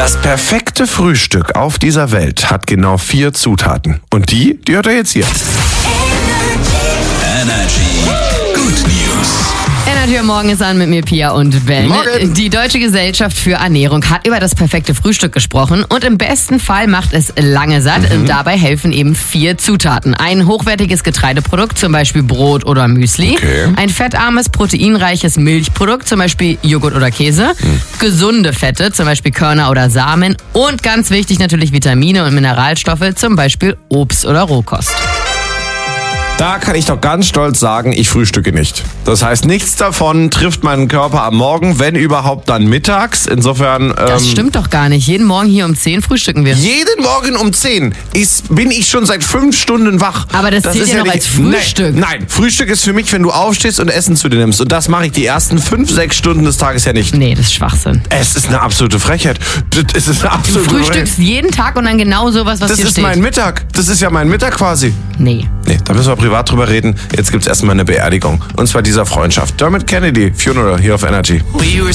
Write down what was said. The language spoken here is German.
Das perfekte Frühstück auf dieser Welt hat genau 4 Zutaten. Und die hört ihr jetzt hier. Energy. Good News. Energy am Morgen ist an mit mir, Pia und Ben. Morgen. Die Deutsche Gesellschaft für Ernährung hat über das perfekte Frühstück gesprochen und im besten Fall macht es lange satt. Dabei helfen eben 4 Zutaten. Ein hochwertiges Getreideprodukt, zum Beispiel Brot oder Müsli. Okay. Ein fettarmes, proteinreiches Milchprodukt, zum Beispiel Joghurt oder Käse. Gesunde Fette, zum Beispiel Körner oder Samen. Und ganz wichtig natürlich Vitamine und Mineralstoffe, zum Beispiel Obst oder Rohkost. Da kann ich doch ganz stolz sagen, ich frühstücke nicht. Das heißt, nichts davon trifft meinen Körper am Morgen, wenn überhaupt dann mittags. Insofern... Das stimmt doch gar nicht. Jeden Morgen hier um 10 frühstücken wir. Jeden Morgen um 10 bin ich schon seit 5 Stunden wach. Aber das zählt ja noch nicht- als Frühstück. Nein, Frühstück ist für mich, wenn du aufstehst und Essen zu dir nimmst. Und das mache ich die ersten 5, 6 Stunden des Tages ja nicht. Nee, das ist Schwachsinn. Es ist eine absolute Frechheit. Es ist eine Du absolute frühstückst jeden Tag und dann genau sowas, was Das hier ist steht. mein Mittag. Das ist ja mein Mittag quasi. Nee. Nee, da müssen wir privat drüber reden. Jetzt gibt's erstmal eine Beerdigung. Und zwar dieser Freundschaft. Dermot Kennedy, Funeral hier auf Energy.